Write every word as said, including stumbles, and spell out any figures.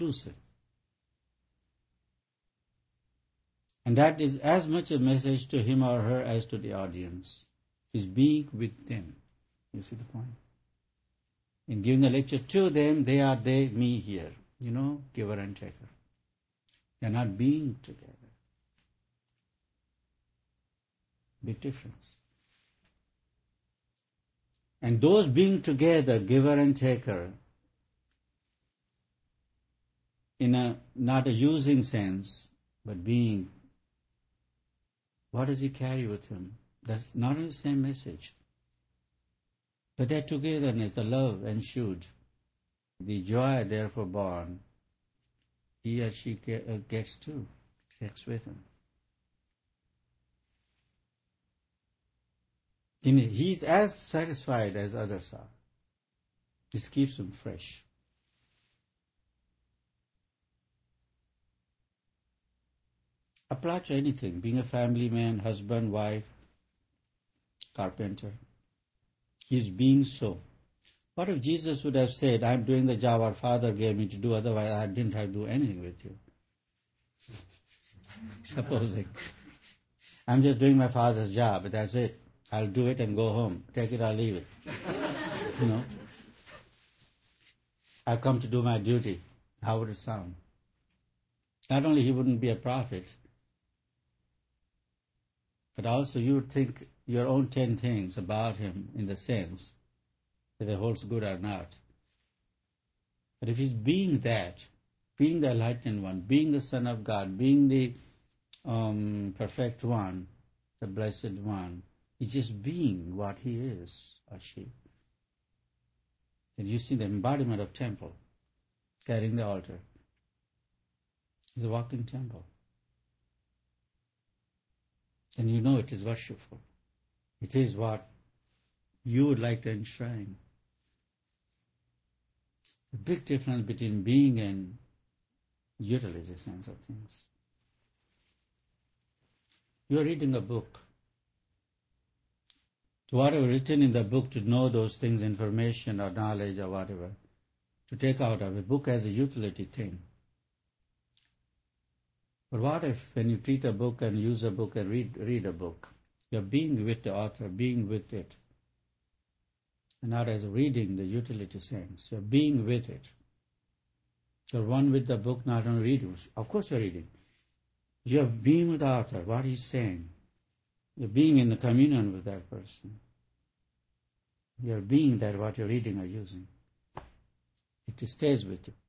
inclusive. And that is as much a message to him or her as to the audience. Is being with them. You see the point? In giving a lecture to them, they are they, me here. You know, giver and taker. They are not being together. Big difference. And those being together, giver and taker, in a not a using sense, but being, what does he carry with him? That's not in the same message. But that togetherness, the love ensued, the joy therefore born, he or she gets too, takes with him. He's as satisfied as others are. This keeps him fresh. Apply to anything, being a family man, husband, wife, carpenter. He's being so. What if Jesus would have said, I'm doing the job our Father gave me to do, otherwise I didn't have to do anything with you? Supposing. I'm just doing my Father's job, but that's it. I'll do it and go home. Take it or leave it. You know? I've come to do my duty. How would it sound? Not only he wouldn't be a prophet, but also you would think your own ten things about him in the sense that it holds good or not. But if he's being that, being the enlightened one, being the Son of God, being the um, perfect one, the blessed one, he's just being what he is, or she. And you see the embodiment of temple, carrying the altar. He's a walking temple. And you know it is worshipful. It is what you would like to enshrine. The big difference between being and utilization of things. You are reading a book. To whatever written in the book, to know those things, information or knowledge or whatever, to take out of a book as a utility thing. But what if when you treat a book and use a book and read, read a book, you're being with the author, being with it, and not as reading the utility sense. You're being with it. You're one with the book, not only reading. Of course you're reading. You're being with the author, what he's saying. You're being in the communion with that person. You're being that what you're reading or using. It stays with you.